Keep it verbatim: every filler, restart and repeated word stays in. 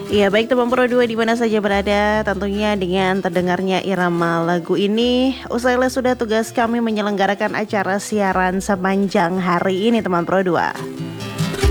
Iya baik teman Pro dua di mana saja berada, tentunya dengan terdengarnya irama lagu ini, usailah sudah tugas kami menyelenggarakan acara siaran sepanjang hari ini teman Pro dua.